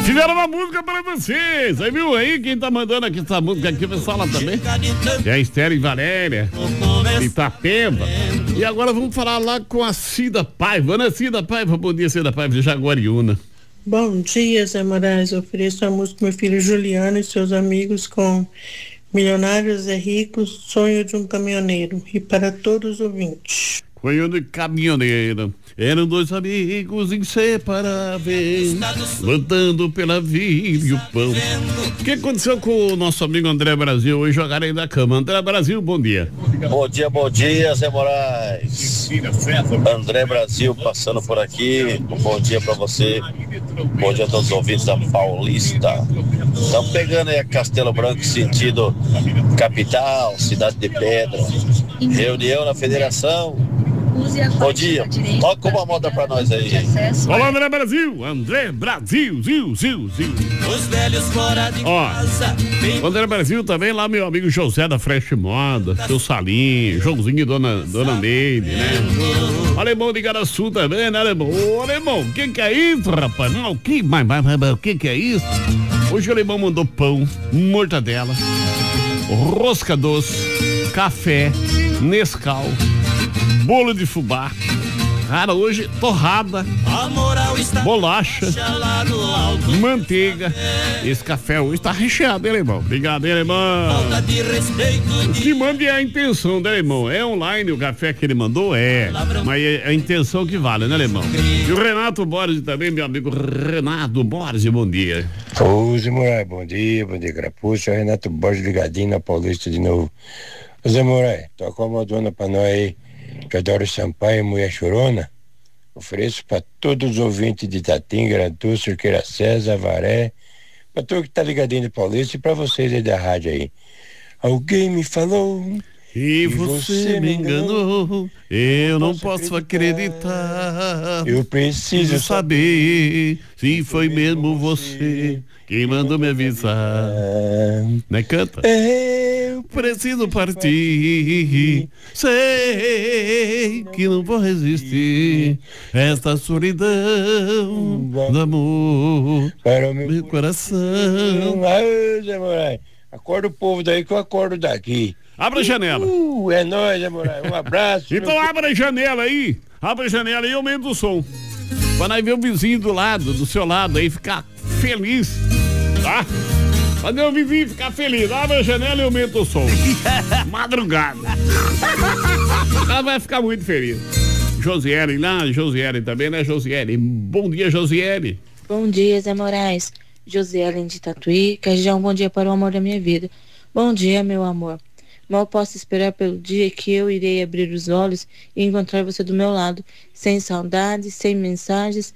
Tiveram uma música para vocês. Aí viu aí quem tá mandando aqui essa música aqui, vai falar também. É a Esther e Valéria, Itapeba. E agora vamos falar lá com a Cida Paiva, né? Cida Paiva, bom dia, Cida Paiva de Jaguariúna. Bom dia, Zé Moraes. Eu ofereço a música meu filho Juliano e seus amigos com Milionários é Rico, Sonho de um Caminhoneiro. E para todos os ouvintes. Sonho de caminhoneiro. Eram dois amigos inseparáveis, lutando pela vida e o pão. O que aconteceu com o nosso amigo André Brasil? Hoje jogaram aí da cama. André Brasil, bom dia. Bom dia, Zé Moraes. André Brasil passando por aqui. Um bom dia pra você. Bom dia a todos os ouvintes da Paulista. Estamos pegando aí a Castelo Branco, sentido capital, cidade de Pedra. Reunião na federação. Bom dia, toca uma moda pra nós aí. Olá, André Brasil, André Brasil, Zil. Ó, André Brasil também lá, meu amigo José da Fresh Moda, seu Salinho, Joãozinho e Dona Neide, né? Alemão de Garaçu também, né, Alemão? Ô, Alemão, o que é isso, rapaz? Não, o que é isso? Hoje o Alemão mandou pão, mortadela, rosca doce, café, Nescau, bolo de fubá. Cara, hoje torrada, bolacha, manteiga. Esse café hoje tá recheado, hein, irmão? Obrigado, hein, irmão? O que manda é a intenção, né, irmão? É online o café que ele mandou? É. Mas é a intenção que vale, né, irmão? E o Renato Borges também, meu amigo Renato Borges, bom dia. Ô, Zé Moraes, bom dia, Crapuça. Renato Borges ligadinho na Paulista de novo. Ô, Zé Moraes, toca uma dona pra nós aí, que adora Sampaio, Mulher Chorona. Ofereço para todos os ouvintes de Itatinga, Gratu, Cerqueira César, Varé, para todo que tá ligadinho de Paulista e para vocês aí da rádio aí. Alguém me falou e você me enganou, eu não posso acreditar. Eu preciso saber se foi mesmo você quem mandou me avisar. Né, canta? Eu preciso partir, sei que não vou resistir esta solidão do amor para o meu coração. Ai, Zé Moraes, acorda o povo daí que eu acordo daqui. Abra a janela. É nóis, Zé Moraes, um abraço. Então abra a janela aí, e aumenta o som. Pra nós ver o vizinho do seu lado aí, ficar feliz, tá? Cadê o vizinho ficar feliz? Abre a janela e aumenta o som. Madrugada. Ela vai ficar muito feliz. Josiele lá, Josiele também, né, Josiele? Bom dia, Josiele. Bom dia, Zé Moraes. Josiele de Tatuí, quer desejar um bom dia para o amor da minha vida. Bom dia, meu amor. Mal posso esperar pelo dia que eu irei abrir os olhos e encontrar você do meu lado, sem saudades, sem mensagens,